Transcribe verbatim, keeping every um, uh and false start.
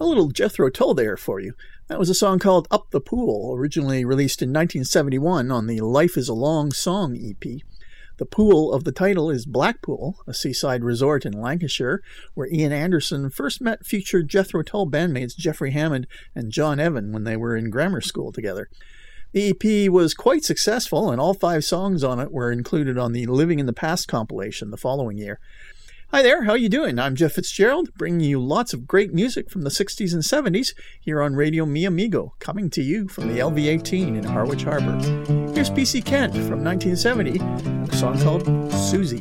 A little Jethro Tull there for you. That was a song called Up the Pool, originally released in nineteen seventy-one on the Life is a Long Song E P. The pool of the title is Blackpool, a seaside resort in Lancashire, where Ian Anderson first met future Jethro Tull bandmates Jeffrey Hammond and John Evan when they were in grammar school together. The E P was quite successful, and all five songs on it were included on the Living in the Past compilation the following year. Hi there, how you doing? I'm Jeff Fitzgerald, bringing you lots of great music from the sixties and seventies here on Radio Mi Amigo, coming to you from the L V eighteen in Harwich Harbour. Here's P C Kent from nineteen seventy, a song called Susie.